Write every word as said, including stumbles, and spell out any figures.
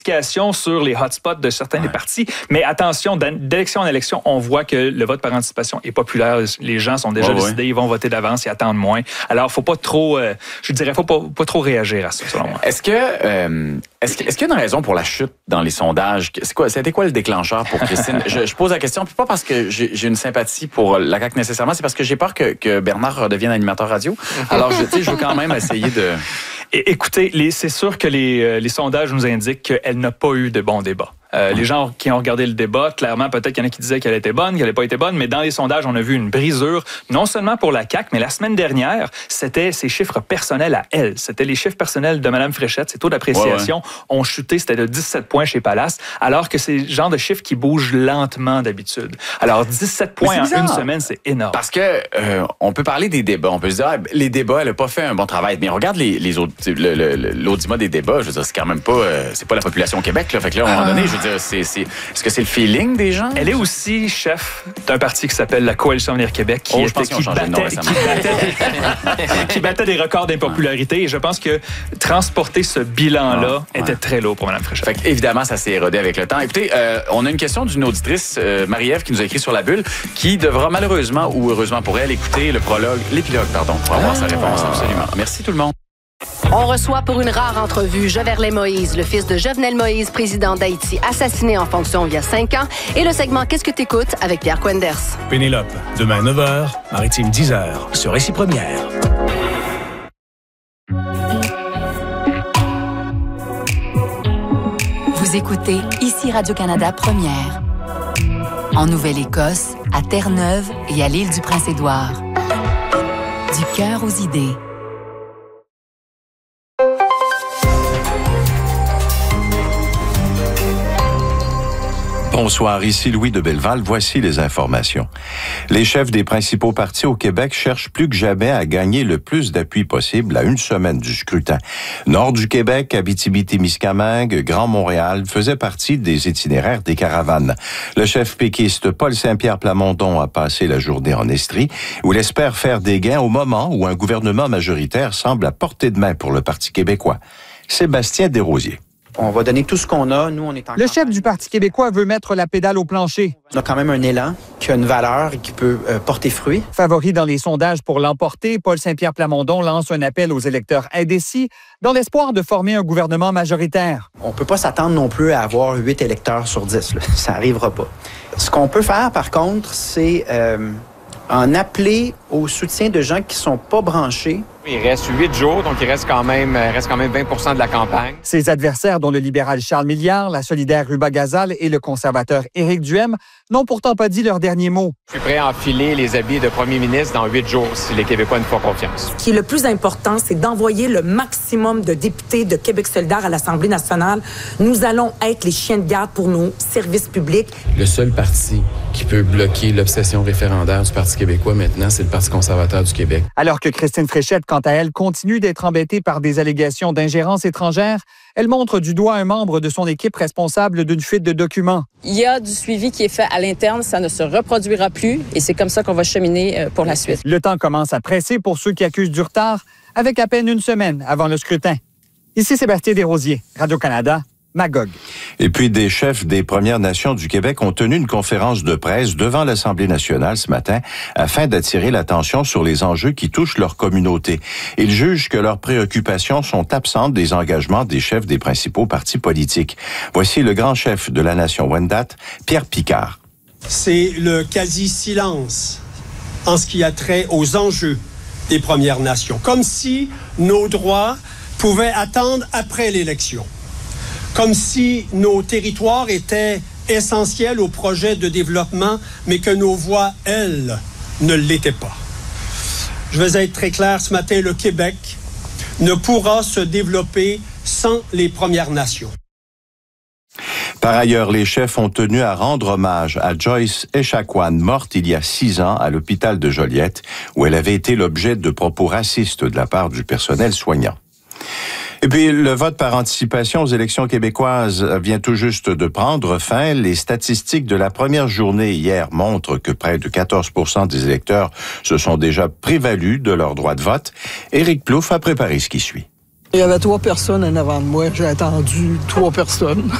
sur les hotspots de certains ouais. des partis. Mais attention, d'élection en élection, on voit que le vote par anticipation est populaire. Les gens sont déjà ouais, décidés, ouais. ils vont voter d'avance, ils attendent moins. Alors, faut pas trop, euh, je dirais, faut pas, pas trop réagir à ça, selon moi. Est-ce que, euh, est-ce que, est-ce qu'il y a une raison pour la chute dans les sondages? C'est quoi, c'était quoi le déclencheur pour Christine? je, je pose la question, puis pas parce que j'ai, j'ai une sympathie pour la C A Q nécessairement, c'est parce que j'ai peur que, que Bernard redevienne animateur radio. Alors, je, tu sais, je veux quand même essayer de... Écoutez, les, c'est sûr que les, les sondages nous indiquent qu'elle n'a pas eu de bons débats. Euh, les gens qui ont regardé le débat, clairement, peut-être qu'il y en a qui disaient qu'elle était bonne, qu'elle n'avait pas été bonne, mais dans les sondages, on a vu une brisure, non seulement pour la C A Q, mais la semaine dernière, c'était ses chiffres personnels à elle. C'était les chiffres personnels de Mme Fréchette. Ses taux d'appréciation ouais, ouais. ont chuté, c'était de dix-sept points chez Palace, alors que c'est le genre de chiffres qui bougent lentement d'habitude. Alors, dix-sept points en une semaine, c'est énorme. Parce que euh, on peut parler des débats. On peut se dire, ah, les débats, elle n'a pas fait un bon travail. Mais regarde les, les autres, le, le, l'audimat des débats, je veux dire, c'est quand même pas, euh, c'est pas la population au Québec, là. Fait que là, à un moment donné, je veux dire, c'est, c'est Est-ce que c'est le feeling des gens? Elle est aussi chef d'un parti qui s'appelle la Coalition Avenir Québec, qui, oh, était, qui, battait, nom, qui, battait, qui battait des records d'impopularité. Et je pense que transporter ce bilan-là ah, était ouais. très lourd pour Mme Fréchette. Fait évidemment, ça s'est érodé avec le temps. Écoutez, euh, on a une question d'une auditrice, euh, Marie-Ève, qui nous a écrit sur la bulle, qui devra malheureusement ou heureusement pour elle écouter le prologue, l'épilogue, pardon, pour avoir ah. sa réponse. Absolument. Merci tout le monde. On reçoit pour une rare entrevue Joverley Moïse, le fils de Jovenel Moïse, président d'Haïti, assassiné en fonction il y a cinq ans, et le segment Qu'est-ce que t'écoutes avec Pierre Quenders. Pénélope, demain neuf heures, Maritime dix heures, sur Récit Première. Vous écoutez ici Radio-Canada Première. En Nouvelle-Écosse, à Terre-Neuve et à l'île du Prince-Édouard. Du cœur aux idées. Bonsoir, ici Louis de Belleval. Voici les informations. Les chefs des principaux partis au Québec cherchent plus que jamais à gagner le plus d'appui possible à une semaine du scrutin. Nord du Québec, Abitibi-Témiscamingue, Grand Montréal faisaient partie des itinéraires des caravanes. Le chef péquiste Paul Saint-Pierre Plamondon a passé la journée en Estrie, où il espère faire des gains au moment où un gouvernement majoritaire semble à portée de main pour le Parti québécois. Sébastien Desrosiers. On va donner tout ce qu'on a. Nous, on est en Le chef du Parti québécois veut mettre la pédale au plancher. On a quand même un élan qui a une valeur et qui peut euh, porter fruit. Favori dans les sondages pour l'emporter, Paul Saint-Pierre Plamondon lance un appel aux électeurs indécis dans l'espoir de former un gouvernement majoritaire. On ne peut pas s'attendre non plus à avoir huit électeurs sur dix. Là. Ça n'arrivera pas. Ce qu'on peut faire, par contre, c'est euh, en appeler au soutien de gens qui ne sont pas branchés. Il reste huit jours, donc il reste quand même, reste quand même vingt pour cent de la campagne. Ses adversaires, dont le libéral Charles Milliard, la solidaire Ruba Gazal et le conservateur Éric Duhem, n'ont pourtant pas dit leur dernier mot. Je suis prêt à enfiler les habits de premier ministre dans huit jours si les Québécois nous font confiance. Ce qui est le plus important, c'est d'envoyer le maximum de députés de Québec solidaire à l'Assemblée nationale. Nous allons être les chiens de garde pour nos services publics. Le seul parti qui peut bloquer l'obsession référendaire du Parti québécois maintenant, c'est le Parti conservateur du Québec. Alors que Christine Fréchette, quant à elle, continue d'être embêtée par des allégations d'ingérence étrangère, elle montre du doigt un membre de son équipe responsable d'une fuite de documents. Il y a du suivi qui est fait à l'interne, ça ne se reproduira plus et c'est comme ça qu'on va cheminer pour la suite. Le temps commence à presser pour ceux qui accusent du retard, avec à peine une semaine avant le scrutin. Ici Sébastien Desrosiers, Radio-Canada. Magog. Et puis, des chefs des Premières Nations du Québec ont tenu une conférence de presse devant l'Assemblée nationale ce matin afin d'attirer l'attention sur les enjeux qui touchent leur communauté. Ils jugent que leurs préoccupations sont absentes des engagements des chefs des principaux partis politiques. Voici le grand chef de la nation Wendat, Pierre Picard. C'est le quasi-silence en ce qui a trait aux enjeux des Premières Nations. Comme si nos droits pouvaient attendre après l'élection. Comme si nos territoires étaient essentiels au projet de développement, mais que nos voix, elles, ne l'étaient pas. Je vais être très clair ce matin, le Québec ne pourra se développer sans les Premières Nations. Par ailleurs, les chefs ont tenu à rendre hommage à Joyce Echaquan, morte il y a six ans à l'hôpital de Joliette, où elle avait été l'objet de propos racistes de la part du personnel soignant. Et puis, le vote par anticipation aux élections québécoises vient tout juste de prendre fin. Les statistiques de la première journée hier montrent que près de quatorze pour cent des électeurs se sont déjà prévalus de leur droit de vote. Éric Plouffe a préparé ce qui suit. Il y avait trois personnes en avant de moi. J'ai attendu trois personnes.